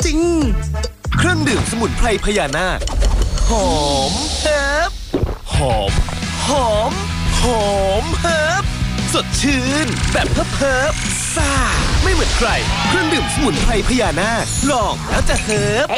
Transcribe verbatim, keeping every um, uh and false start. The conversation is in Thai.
ริงๆเครื่องดื่มสมุนไพรพญานาคหอมเฮิบหอมหอมหอมเฮิบสดชื่นแบบเฮิบเฮิบซ่าไม่เหมือนใครเครื่องดื่มสมุนไพรพญานาคลองแล้วจะเฮิบ